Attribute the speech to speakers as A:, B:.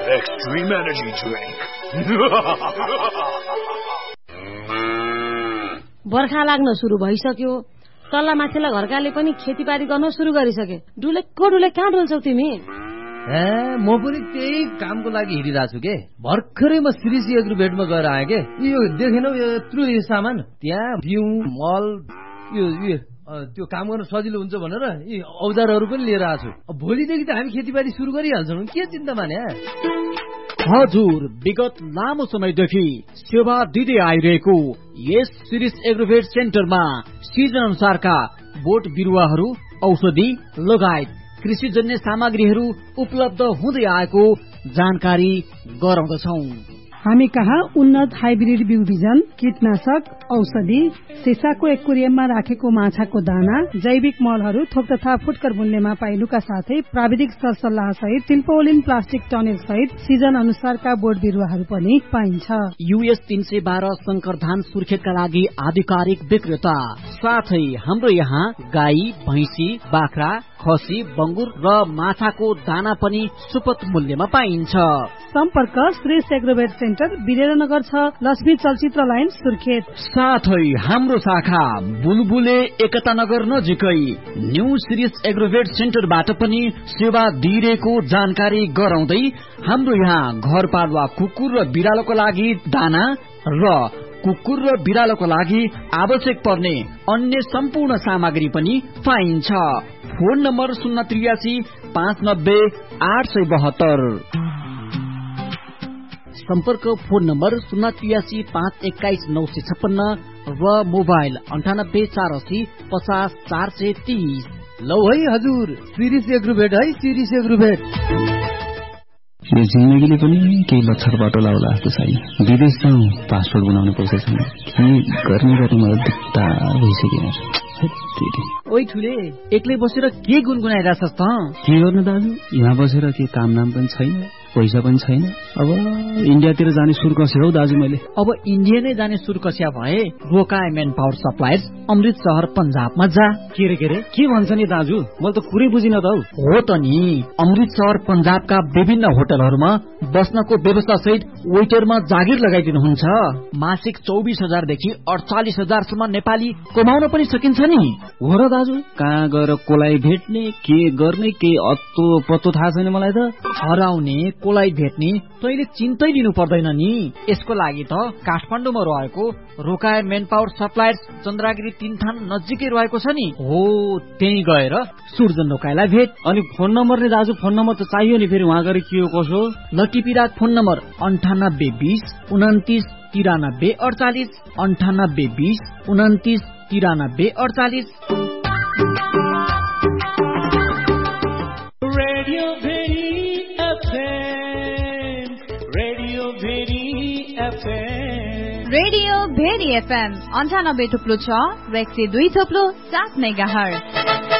A: Extreme Energy Drink.
B: बर्खा लाग्न सुरु भइसक्यो। तल्ला माथिल्ला घरकाले पनि खेतीबारी गर्न सुरु गरिसके। डुलेको डुले कहाँ डुल्छौ तिमी?
C: म पनि त्यही कामको लागि हिँडिरहेको छु के। भर्खरै म श्रीसी एग्रोभेटमा गएर आएँ के। यो देखेनौ यत्रो सामान, त्यहाँ बिउ मल त्यो काम गर्न सजिलो हुन्छ भनेर यी औजारहरू पनि लिएर आएको छु। भोलिदेखि त हामी खेतीबारी सुरु गरिहाल्छौँ, के चिन्ता माने।
D: हजुर, विगत लामो समयदेखि सेवा दिँदै आइरहेको यस सिरिस एग्रोभेट सेन्टरमा सिजन अनुसारका बोट बिरुवाहरू, औषधि लगायत कृषिजन्य सामग्रीहरू उपलब्ध हुँदै आएको जानकारी गराउँदछौं।
E: हामी कहाँ उन्नत हाइब्रिड बिउ बिजन, कीटनाशक, औषधि, सिसाको एक्वेरियममा राखेको माछाको दाना, जैविक मलहरू थोक तथा फुटकर मूल्यमा पाइनुका साथै प्राविधिक सरसल्लाह सहित टिम्पोलिन प्लास्टिक टनेल सहित सिजन अनुसारका बोट बिरुवाहरू पनि पाइन्छ।
D: US 312 शंकर धान सुर्खेतका लागि आधिकारिक विक्रेता। साथै हाम्रो यहाँ गाई, भैंसी, बाख्रा, खसी, बंगुर र माछाको दाना पनि सुपथ मूल्यमा पाइन्छ।
E: सम्पर्क श्री एग्रोभेट सेन्टर, वीरेन्द्रनगर 6, लक्ष्मी चलचित्र लाइन, सुर्खेत।
D: साथै हाम्रो शाखा बुलबुले एकता नगर नजिकै न्यू सिरिस एग्रोभेट सेन्टरबाट पनि सेवा दिइरहेको जानकारी गराउँदै हाम्रो यहाँ घरपालुवा कुकुर र बिरालोको लागि दाना र कुकुर र बिरालोको लागि आवश्यक पर्ने अन्य सम्पूर्ण सामग्री पनि पाइन्छ। Phone number 083 590 872। सम्पर्क फोन नम्बर 083 521 956 र मोबाइल 98 480 50 430।
C: लौ है हजुर, सिरिस एग्रोभेट है, सिरिस एग्रोभेट।
F: यो जिन्दगीले पनि केही लक्षर बाटो लाउला जस्तो छैन। विदेश जाउँ, पासपोर्ट बनाउनु प्रोसेस छैन। गर्ने मलाई दुख्ता भइसक्यो।
D: ओइ ठुले, एक्लै बसेर के गुनगुनाइरहेछस् त?
F: के गर्नु दाजु, यहाँ बसेर के काम नाम पनि छैन, पैसा पनि छैन। अब इन्डियातिर जाने सुर कस्यो हौ दाजु मैले।
D: अब इन्डिया नै जाने सुर कस्या भए रोकाए मेन पावर सप्लायर्स, अमृतसर, पंजाबमा जा।
C: के भन्छ नि दाजु, मैले त कुरै बुझिन त हौ।
D: हो त नि, अमृतसर पंजाबका विभिन्न होटलहरूमा बस्नको व्यवस्था सहित वेटरमा जागिर लगाइदिनुहुन्छ। मासिक 24,000 देखि 48,000 सम्म नेपाली कमाउन पनि सकिन्छ नि।
F: हो र दाजु, कहाँ गएर कोलाई भेट्ने, के गर्ने, के अत्तो पत्तो थाहा छैन मलाई त।
D: हराउने, कोलाई भेट्ने तैले चिन्तै लिनु पर्दैन नि। यसको लागि त काठमाडौँमा रहेको रोकाए मेन पावर सप्लायर्स चन्द्रागिरी 3 थान नजिकै रहेको छ नि। हो, त्यही गएर सुर्जन रोकाएलाई भेट।
F: अनि फोन नम्बर नि दाजु, फोन नम्बर त चाहियो नि, फेरि उहाँ गएर के हो कसो।
D: लटिपिरात phone number 98 20 29 93 48, 98 20 29 93 48।
G: Radio very FM 98.6 र 102.7 मेगाहर्ज।